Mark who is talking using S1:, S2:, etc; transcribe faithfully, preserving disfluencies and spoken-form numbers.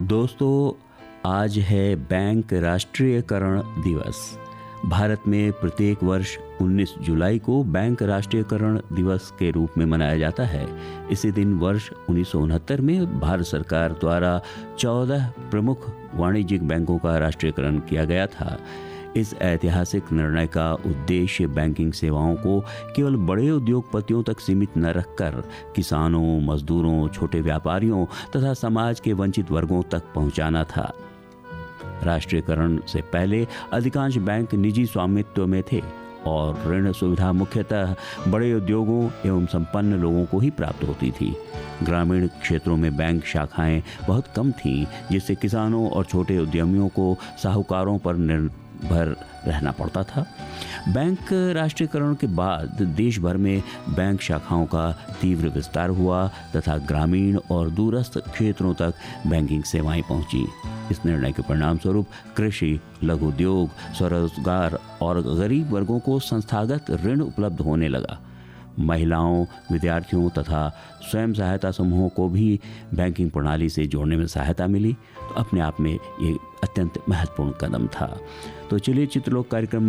S1: दोस्तों, आज है बैंक राष्ट्रीयकरण दिवस। भारत में प्रत्येक वर्ष उन्नीस जुलाई को बैंक राष्ट्रीयकरण दिवस के रूप में मनाया जाता है। इसी दिन वर्ष उन्नीस सौ उनहत्तर में भारत सरकार द्वारा चौदह प्रमुख वाणिज्यिक बैंकों का राष्ट्रीयकरण किया गया था। इस ऐतिहासिक निर्णय का उद्देश्य बैंकिंग सेवाओं को केवल बड़े उद्योगपतियों तक सीमित न रखकर किसानों, मजदूरों, छोटे व्यापारियों तथा समाज के वंचित वर्गों तक पहुंचाना था। राष्ट्रीयकरण से पहले अधिकांश बैंक निजी स्वामित्व में थे और ऋण सुविधा मुख्यतः बड़े उद्योगों एवं संपन्न लोगों को ही प्राप्त होती थी। ग्रामीण क्षेत्रों में बैंक शाखाएं बहुत कम थीं, जिससे किसानों और छोटे उद्यमियों को साहूकारों पर निर्भर रहना पड़ता था। बैंक राष्ट्रीयकरण के बाद देश भर में बैंक शाखाओं का तीव्र विस्तार हुआ तथा ग्रामीण और दूरस्थ क्षेत्रों तक बैंकिंग सेवाएं पहुंची। इस निर्णय के परिणाम स्वरूप कृषि, लघु उद्योग, स्वरोजगार और गरीब वर्गों को संस्थागत ऋण उपलब्ध होने लगा। महिलाओं, विद्यार्थियों तथा स्वयं सहायता समूहों को भी बैंकिंग प्रणाली से जोड़ने में सहायता मिली। तो अपने आप में ये अत्यंत महत्वपूर्ण कदम था। तो चलिए चित्रलोक कार्यक्रम